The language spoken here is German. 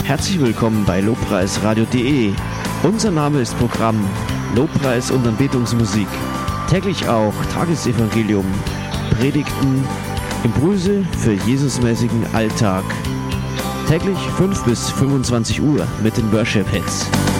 Herzlich willkommen bei lobpreisradio.de. Unser Name ist Programm Lobpreis und Anbetungsmusik. Täglich auch Tagesevangelium, Predigten, Impulse für Jesusmäßigen Alltag. Täglich 5 bis 25 Uhr mit den Worship Hits.